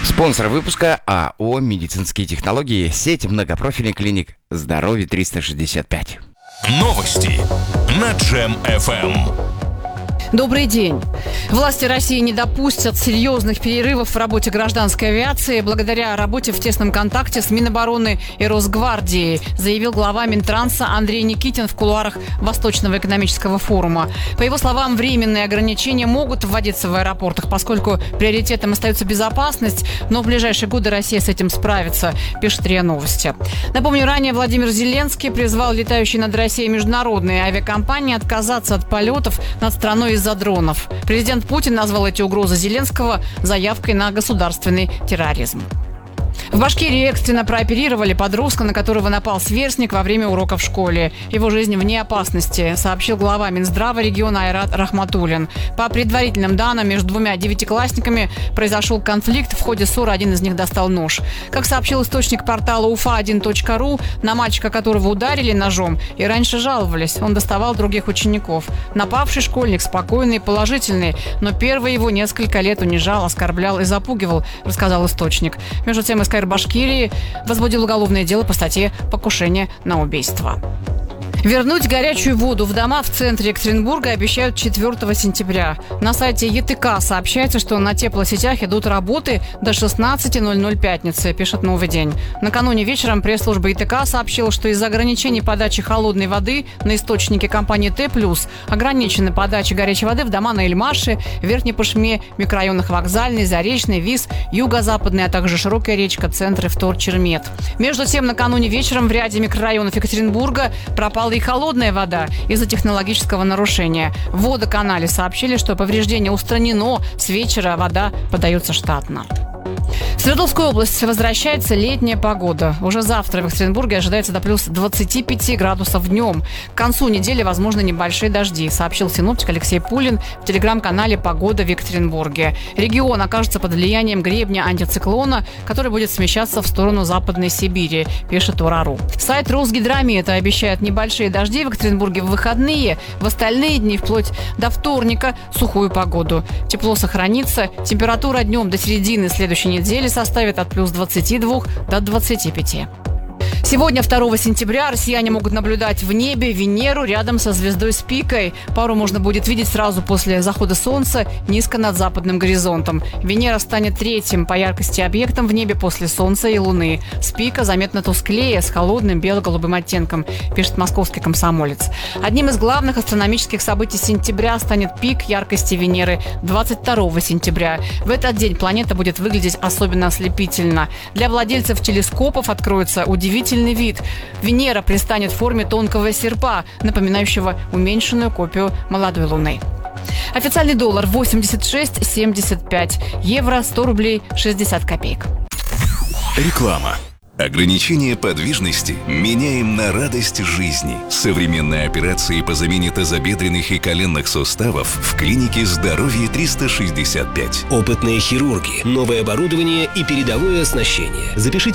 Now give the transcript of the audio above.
Спонсор выпуска АО «Медицинские технологии», сеть многопрофильных клиник «Здоровье 365». Новости на Джем-ФМ. Добрый день. Власти России не допустят серьезных перерывов в работе гражданской авиации благодаря работе в тесном контакте с Минобороны и Росгвардией, заявил глава Минтранса Андрей Никитин в кулуарах Восточного экономического форума. По его словам, временные ограничения могут вводиться в аэропортах, поскольку приоритетом остается безопасность, но в ближайшие годы Россия с этим справится, пишет РИА Новости. Напомню, ранее Владимир Зеленский призвал летающие над Россией международные авиакомпании отказаться от полетов над страной из-за дронов. Президент Путин назвал эти угрозы Зеленского заявкой на государственный терроризм. В Башкирии экстренно прооперировали подростка, на которого напал сверстник во время урока в школе. Его жизнь вне опасности, сообщил глава Минздрава региона Айрат Рахматуллин. По предварительным данным, между двумя девятиклассниками произошел конфликт. В ходе ссоры один из них достал нож. Как сообщил источник портала ufa1.ru, на мальчика, которого ударили ножом, и раньше жаловались. Он доставал других учеников. Напавший школьник спокойный и положительный, но первый его несколько лет унижал, оскорблял и запугивал, рассказал источник. Между тем, СКР Башкирии возбудил уголовное дело по статье «Покушение на убийство». Вернуть горячую воду в дома в центре Екатеринбурга обещают 4 сентября. На сайте ЕТК сообщается, что на теплосетях идут работы до 16:00 пятницы, пишет «Новый день». Накануне вечером пресс-служба ЕТК сообщила, что из-за ограничений подачи холодной воды на источнике компании Т+, ограничена подача горячей воды в дома на Эльмаше, Верхней Пышме, микрорайонах Вокзальный, Заречный, Вис, Юго-Западный, а также Широкая речка, центр Втор-Чермет. Между тем, накануне вечером в ряде микрорайонов Екатеринбурга пропала и холодная вода из-за технологического нарушения. В водоканале сообщили, что повреждение устранено. С вечера вода подается штатно. В Свердловскую область возвращается летняя погода. Уже завтра в Екатеринбурге ожидается до плюс 25 градусов днем. К концу недели возможны небольшие дожди, сообщил синоптик Алексей Пулин в телеграм-канале «Погода в Екатеринбурге». Регион окажется под влиянием гребня антициклона, который будет смещаться в сторону Западной Сибири, пишет Урару. Сайт Росгидромета обещает небольшие дожди в Екатеринбурге в выходные. В остальные дни, вплоть до вторника, сухую погоду. Тепло сохранится. Температура днем до середины следующей недели составит от плюс 22 до 25. Сегодня, 2 сентября, россияне могут наблюдать в небе Венеру рядом со звездой Спикой. Пару можно будет видеть сразу после захода солнца низко над западным горизонтом. Венера станет третьим по яркости объектом в небе после Солнца и Луны. Спика заметно тусклее, с холодным бело-голубым оттенком, пишет московский «Комсомолец». Одним из главных астрономических событий сентября станет пик яркости Венеры 22 сентября. В этот день планета будет выглядеть особенно ослепительно. Для владельцев телескопов откроется удивительный вид. Венера предстанет в форме тонкого серпа, напоминающего уменьшенную копию молодой Луны. Официальный доллар 86,75, евро 100 рублей 60 копеек. Реклама. Ограничение подвижности меняем на радость жизни. Современные операции по замене тазобедренных и коленных суставов в клинике «Здоровье 365». Опытные хирурги, новое оборудование и передовое оснащение. Запишите